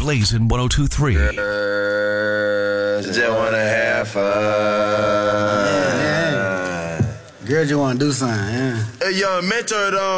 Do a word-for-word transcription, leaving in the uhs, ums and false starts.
Blazing one oh two three. Girls just wanna have fun. Yeah, yeah. Girl just wanna do something, yeah. Hey, young mentor, though.